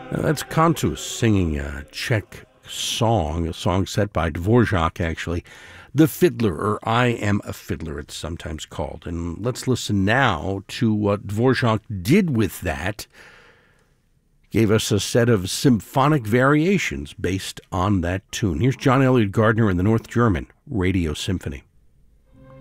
That's Cantus singing a Czech song, a song set by Dvorak, actually. The Fiddler, or I Am a Fiddler, it's sometimes called. And let's listen now to what Dvorak did with that. Gave us a set of symphonic variations based on that tune. Here's John Elliott Gardner and the North German Radio Symphony.